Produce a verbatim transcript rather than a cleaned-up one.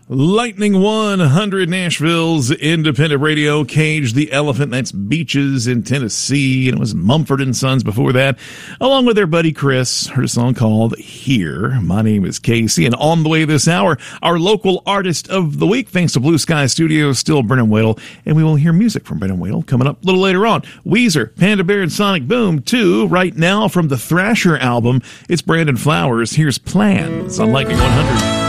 Lightning one hundred, Nashville's independent radio. Cage the Elephant, that's Beaches in Tennessee. And it was Mumford and Sons before that, along with their buddy Chris. Heard a song called Here. My name is Casey, and on the way this hour, our local artist of the week, thanks to Blue Sky Studios, still Brennan Wadle. And we will hear music from Brennan Wadle coming up a little later on. Weezer, Panda Bear, and Sonic Boom, too. Right now, from the Thrasher album, it's Brandon Flowers. Here's Plans on Lightning one hundred.